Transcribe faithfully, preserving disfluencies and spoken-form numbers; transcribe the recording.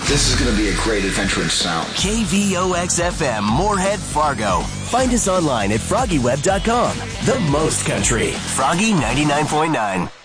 This is going to be a great adventure in sound. K V O X F M, Moorhead, Fargo. Find us online at froggy web dot com. The most country. Froggy ninety-nine point nine.